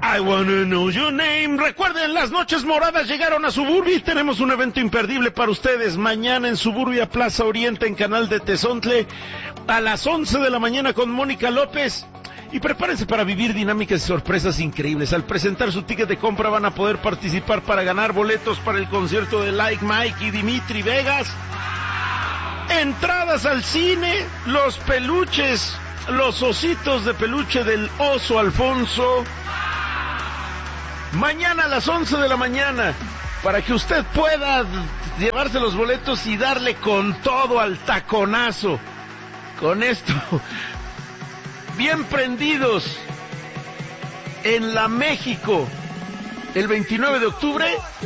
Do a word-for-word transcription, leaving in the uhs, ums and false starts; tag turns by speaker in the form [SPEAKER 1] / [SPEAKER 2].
[SPEAKER 1] I wanna know your name. Recuerden, las noches moradas llegaron a Suburbia y tenemos un evento imperdible para ustedes. Mañana en Suburbia Plaza Oriente, en Canal de Tezontle, a las once de la mañana con Mónica López. Y prepárense para vivir dinámicas y sorpresas increíbles. Al presentar su ticket de compra van a poder participar para ganar boletos para el concierto de Like Mike y Dimitri Vegas, entradas al cine, los peluches, los ositos de peluche del oso Alfonso. Mañana a las once de la mañana, para que usted pueda llevarse los boletos y darle con todo al taconazo. Con esto, bien prendidos, en la México, el veintinueve de octubre,